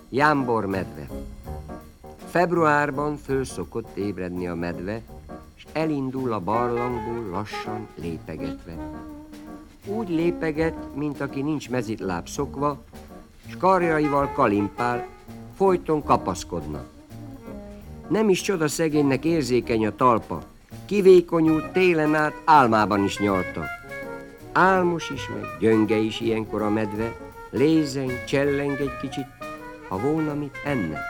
Jámbor medve. Februárban föl szokott ébredni a medve, és elindul a barlangból lassan lépegetve. Úgy lépeget, mint aki nincs mezitláb szokva, s karjaival kalimpál, folyton kapaszkodna. Nem is csoda szegénynek érzékeny a talpa, kivékonyult télen át álmában is nyalta. Álmos is meg, gyönge is ilyenkor a medve, lézeng, cselleng egy kicsit, ha volna mit enne.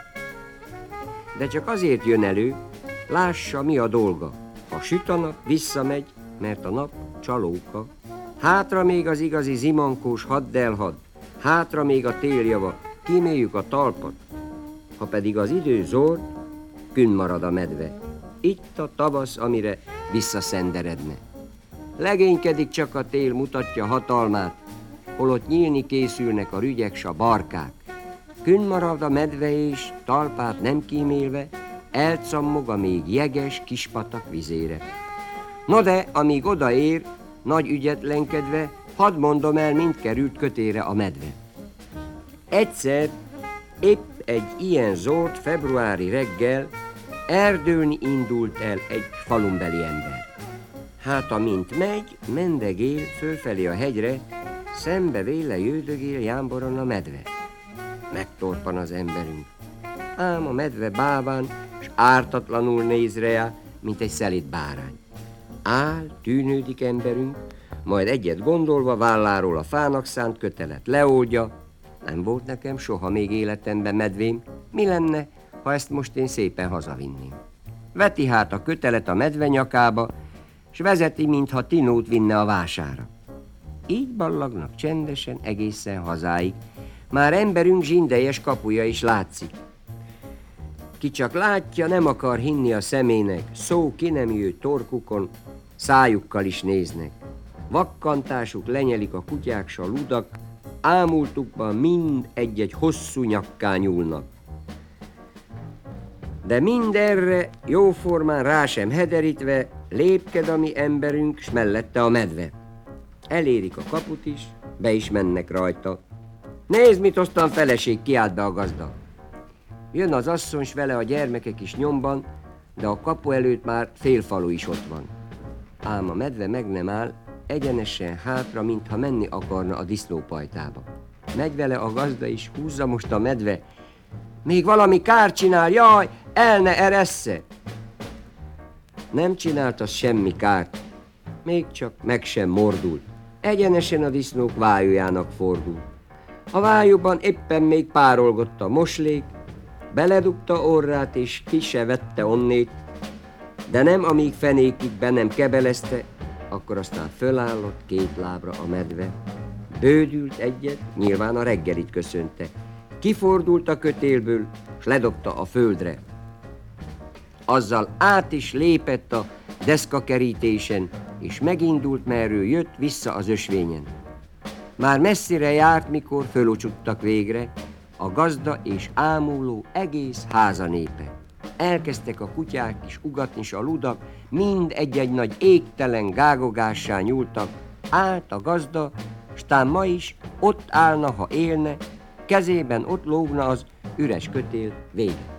De csak azért jön elő, lássa, mi a dolga. Ha süt a nap, visszamegy, mert a nap csalóka. Hátra még az igazi zimankós haddelhad, hátra még a téljava, kíméljük a talpat. Ha pedig az idő zord, künn marad a medve. Itt a tavasz, amire visszaszenderedne. Legénykedik csak a tél, mutatja hatalmát, holott nyílni készülnek a rügyek s a barkák. Künn marad a medve és, talpát nem kímélve, elcammog a még jeges kispatak vizére. No de, amíg odaér, nagy ügyetlenkedve, hadd mondom el, mind került kötére a medve. Egyszer, épp egy ilyen zord februári reggel erdőlni indult el egy falunbeli ember. Hát amint megy, mendegél fölfelé a hegyre, szembe véle jöldögél jámboron a medve. Megtorpan az emberünk. Ám a medve báván, s ártatlanul néz rá, mint egy szelíd bárány. Áll, tűnődik emberünk, majd egyet gondolva válláról a fának szánt kötelet leoldja. Nem volt nekem soha még életemben medvém, mi lenne, ha ezt most én szépen hazavinném. Veti hát a kötelet a medve nyakába, s vezeti, mintha Tinót vinne a vására. Így ballagnak csendesen egészen hazáig, már emberünk zsindeljes kapuja is látszik. Ki csak látja, nem akar hinni a szemének, szó ki nem jő torkukon, szájukkal is néznek. Vakkantásuk lenyelik a kutyák s a ludak, ámultukban mind egy-egy hosszú nyakká nyúlnak. De mindenre jóformán rá sem hederítve lépked a mi emberünk, s mellette a medve. Elérik a kaput is, be is mennek rajta. Nézd, mit hoztam, feleség, kiált be a gazda. Jön az asszony, s vele a gyermekek is nyomban, de a kapu előtt már fél falu is ott van. Ám a medve meg nem áll, egyenesen hátra, mintha menni akarna a disznópajtába. Megy vele a gazda is, húzza most a medve. Még valami kárt csinál, jaj, el ne eressze! Nem csinált az semmi kárt, még csak meg sem mordult. Egyenesen a disznók vájújának fordult. A vájúban éppen még párolgott a moslék, beledugta orrát és ki se vette onnét, de nem amíg fenékig be nem kebelezte, akkor aztán fölállott két lábra a medve. Bődült egyet, nyilván a reggelit köszönte. Kifordult a kötélből, s ledobta a földre. Azzal át is lépett a deszkakerítésen, és megindult, merről jött vissza az ösvényen. Már messzire járt, mikor fölocsuttak végre a gazda és ámuló egész háza népe. Elkezdtek a kutyák is ugatni, s a ludak mind egy-egy nagy égtelen gágogássá nyúltak. Állt a gazda, s tán ma is ott állna, ha élne, kezében ott lógna az üres kötél vége.